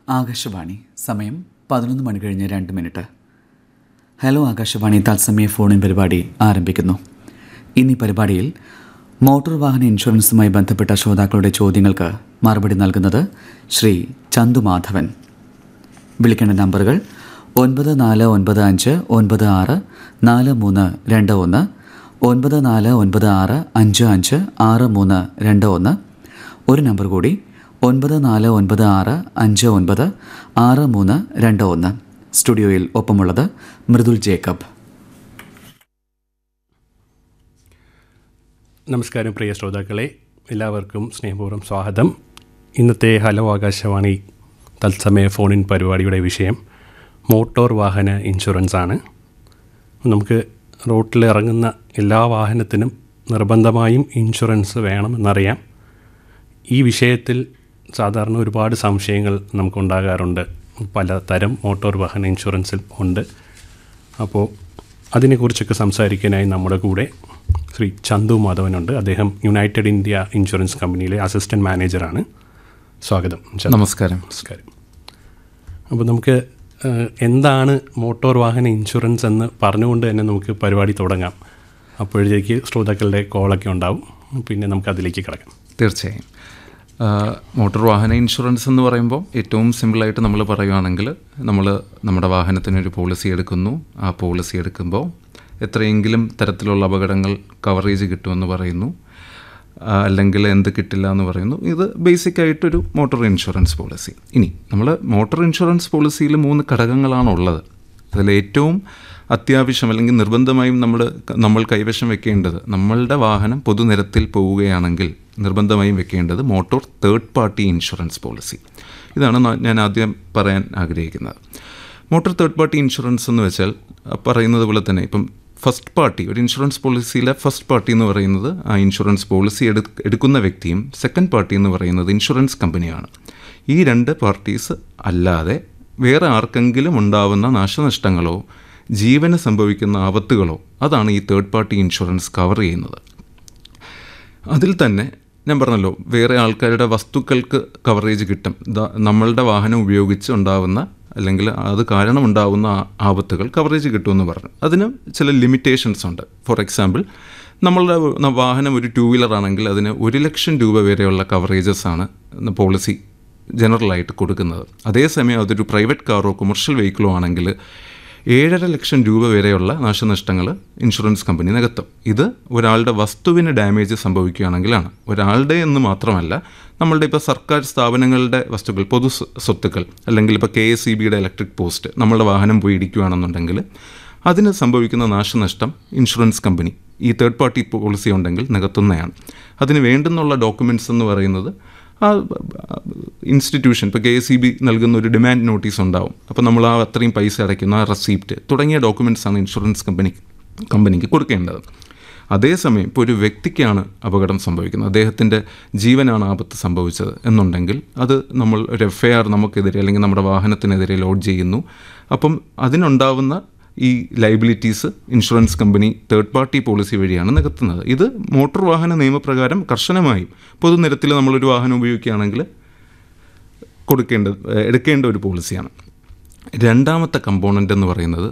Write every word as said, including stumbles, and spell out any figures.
ആകാശവാണി. സമയം പതിനൊന്ന് മണി കഴിഞ്ഞ് രണ്ട് മിനിറ്റ്. ഹലോ ആകാശവാണി തത്സമയ ഫോണിൻ പരിപാടി ആരംഭിക്കുന്നു. ഇന്നീ പരിപാടിയിൽ മോട്ടോർ വാഹന ഇൻഷുറൻസുമായി ബന്ധപ്പെട്ട ശ്രോതാക്കളുടെ ചോദ്യങ്ങൾക്ക് മറുപടി നൽകുന്നത് ശ്രീ ചന്തു മാധവൻ. വിളിക്കേണ്ട നമ്പറുകൾ ഒൻപത് നാല് ഒൻപത് അഞ്ച് ഒൻപത് ആറ് നാല് മൂന്ന് രണ്ട് ഒന്ന്, ഒൻപത് നാല് ഒൻപത് ആറ് അഞ്ച് അഞ്ച് ആറ് മൂന്ന് രണ്ട് ഒന്ന്, ഒരു നമ്പർ കൂടി ഒൻപത് നാല് ഒൻപത് ആറ് അഞ്ച് ഒൻപത് ആറ് മൂന്ന് രണ്ട് ഒന്ന്. സ്റ്റുഡിയോയിൽ ഒപ്പമുള്ളത് മൃദുൽ ജേക്കബ്. നമസ്കാരം പ്രിയ ശ്രോതാക്കളെ, എല്ലാവർക്കും സ്നേഹപൂർവ്വം സ്വാഗതം. ഇന്നത്തെ ഹലോ ആകാശവാണി തത്സമയ ഫോണിൻ പരിപാടിയുടെ വിഷയം മോട്ടോർ വാഹന ഇൻഷുറൻസ് ആണ്. നമുക്ക് റോട്ടിൽ ഇറങ്ങുന്ന എല്ലാ വാഹനത്തിനും നിർബന്ധമായും ഇൻഷുറൻസ് വേണമെന്നറിയാം. ഈ വിഷയത്തിൽ സാധാരണ ഒരുപാട് സംശയങ്ങൾ നമുക്കുണ്ടാകാറുണ്ട്. പലതരം മോട്ടോർ വാഹന ഇൻഷുറൻസിൽ ഉണ്ട്. അപ്പോൾ അതിനെക്കുറിച്ചൊക്കെ സംസാരിക്കാനായി നമ്മുടെ കൂടെ ശ്രീ ചന്തു മാധവനുണ്ട്. അദ്ദേഹം യുണൈറ്റഡ് ഇന്ത്യ ഇൻഷുറൻസ് കമ്പനിയിലെ അസിസ്റ്റൻറ്റ് മാനേജറാണ്. സ്വാഗതം. നമസ്കാരം. നമസ്കാരം. അപ്പോൾ നമുക്ക് എന്താണ് മോട്ടോർ വാഹന ഇൻഷുറൻസ് എന്ന് പറഞ്ഞുകൊണ്ട് തന്നെ നമുക്ക് പരിപാടി തുടങ്ങാം. അപ്പോഴത്തേക്ക് ശ്രോതാക്കളുടെ കോളൊക്കെ ഉണ്ടാവും. പിന്നെ നമുക്ക് അതിലേക്ക് കിടക്കാം. തീർച്ചയായും. മോട്ടോർ വാഹന ഇൻഷുറൻസ് എന്ന് പറയുമ്പോൾ ഏറ്റവും സിമ്പിളായിട്ട് നമ്മൾ പറയുകയാണെങ്കിൽ, നമ്മൾ നമ്മുടെ വാഹനത്തിനൊരു പോളിസി എടുക്കുന്നു. ആ പോളിസി എടുക്കുമ്പോൾ എത്രയെങ്കിലും തരത്തിലുള്ള അപകടങ്ങൾ കവറേജ് കിട്ടുമെന്ന് പറയുന്നു, അല്ലെങ്കിൽ എന്ത് കിട്ടില്ല എന്ന് പറയുന്നു. ഇത് ബേസിക്കായിട്ടൊരു മോട്ടോർ ഇൻഷുറൻസ് പോളിസി. ഇനി നമ്മൾ മോട്ടോർ ഇൻഷുറൻസ് പോളിസിയിൽ മൂന്ന് ഘടകങ്ങളാണുള്ളത്. അതിലേറ്റവും അത്യാവശ്യം അല്ലെങ്കിൽ നിർബന്ധമായും നമ്മൾ നമ്മൾ കൈവശം വെക്കേണ്ടത്, നമ്മളുടെ വാഹനം പൊതുനിരത്തിൽ പോവുകയാണെങ്കിൽ നിർബന്ധമായും വെക്കേണ്ടത് motor third party insurance policy. ഇതാണ് ഞാൻ ആദ്യം പറയാൻ ആഗ്രഹിക്കുന്നത്. മോട്ടോർ തേർഡ് പാർട്ടി ഇൻഷുറൻസ് എന്ന് വെച്ചാൽ പറയുന്നത് പോലെ തന്നെ ഇപ്പം ഫസ്റ്റ് പാർട്ടി, ഒരു ഇൻഷുറൻസ് പോളിസിയിലെ ഫസ്റ്റ് പാർട്ടി എന്ന് പറയുന്നത് ആ ഇൻഷുറൻസ് പോളിസി എടു എടുക്കുന്ന വ്യക്തിയും സെക്കൻഡ് പാർട്ടി എന്ന് പറയുന്നത് ഇൻഷുറൻസ് കമ്പനിയാണ്. ഈ രണ്ട് പാർട്ടീസ് അല്ലാതെ വേറെ ആർക്കെങ്കിലും ഉണ്ടാവുന്ന നാശനഷ്ടങ്ങളോ ജീവന് സംഭവിക്കുന്ന ആപത്തുകളോ അതാണ് ഈ തേർഡ് പാർട്ടി ഇൻഷുറൻസ് കവർ ചെയ്യുന്നത്. അതിൽ തന്നെ ഞാൻ പറഞ്ഞല്ലോ, വേറെ ആൾക്കാരുടെ വസ്തുക്കൾക്ക് കവറേജ് കിട്ടും. നമ്മളുടെ വാഹനം ഉപയോഗിച്ച് ഉണ്ടാവുന്ന അല്ലെങ്കിൽ അത് കാരണം ഉണ്ടാവുന്ന ആപത്തുകൾ കവറേജ് കിട്ടുമെന്ന് പറഞ്ഞു. അതിന് ചില ലിമിറ്റേഷൻസ് ഉണ്ട്. ഫോർ എക്സാമ്പിൾ, നമ്മളുടെ വാഹനം ഒരു ടൂ വീലർ ആണെങ്കിൽ അതിന് ഒരു ലക്ഷം രൂപ വരെയുള്ള കവറേജസ് ആണ് പോളിസി ജനറലായിട്ട് കൊടുക്കുന്നത്. അതേസമയം അതൊരു പ്രൈവറ്റ് കാറോ കൊമേഴ്ഷ്യൽ വെഹിക്കിളോ ആണെങ്കിൽ ഏഴര ലക്ഷം രൂപ വരെയുള്ള നാശനഷ്ടങ്ങൾ ഇൻഷുറൻസ് കമ്പനി നികത്തും. ഇത് ഒരാളുടെ വസ്തുവിന് ഡാമേജ് സംഭവിക്കുകയാണെങ്കിലാണ്. ഒരാളുടെ എന്ന് മാത്രമല്ല, നമ്മളുടെ ഇപ്പോൾ സർക്കാർ സ്ഥാപനങ്ങളുടെ വസ്തുക്കൾ, പൊതു സ്വത്തുക്കൾ, അല്ലെങ്കിൽ ഇപ്പോൾ കെ എസ് ഇ ബിയുടെ ഇലക്ട്രിക് പോസ്റ്റ് നമ്മളുടെ വാഹനം പോയി ഇടിക്കുകയാണെന്നുണ്ടെങ്കിൽ അതിന് സംഭവിക്കുന്ന നാശനഷ്ടം ഇൻഷുറൻസ് കമ്പനി ഈ തേർഡ് പാർട്ടി പോളിസി ഉണ്ടെങ്കിൽ നികത്തുന്നതാണ്. അതിന് വേണ്ടുന്നുള്ള ഡോക്യുമെൻറ്റ്സ് എന്ന് പറയുന്നത് ആ ഇൻസ്റ്റിറ്റ്യൂഷൻ, ഇപ്പോൾ കെ എസ് ഇ ബി നൽകുന്ന ഒരു ഡിമാൻഡ് നോട്ടീസ് ഉണ്ടാവും. അപ്പോൾ നമ്മൾ ആ അത്രയും പൈസ അടയ്ക്കുന്ന ആ റെസീപ്റ്റ് തുടങ്ങിയ ഡോക്യുമെൻറ്റ്സാണ് ഇൻഷുറൻസ് കമ്പനി കമ്പനിക്ക് കൊടുക്കേണ്ടത്. അതേസമയം ഇപ്പോൾ ഒരു വ്യക്തിക്കാണ് അപകടം സംഭവിക്കുന്നത്, അദ്ദേഹത്തിൻ്റെ ജീവനാണ് ആപത്ത് സംഭവിച്ചത് എന്നുണ്ടെങ്കിൽ അത് നമ്മൾ ഒരു എഫ് ഐ ആർ നമുക്കെതിരെ അല്ലെങ്കിൽ നമ്മുടെ വാഹനത്തിനെതിരെ ലോഡ് ചെയ്യുന്നു. അപ്പം അതിനുണ്ടാവുന്ന ഈ liabilities insurance company third party policy വഴിയാണ് നികത്തുന്നത്. ഇത് മോട്ടോർ വാഹന നിയമപ്രകാരം കർശനമായും പൊതുനിരത്തിൽ നമ്മളൊരു വാഹനം ഉപയോഗിക്കുകയാണെങ്കിൽ കൊടുക്കേണ്ട എടുക്കേണ്ട ഒരു പോളിസിയാണ്. രണ്ടാമത്തെ കമ്പോണൻ്റ് എന്ന് പറയുന്നത്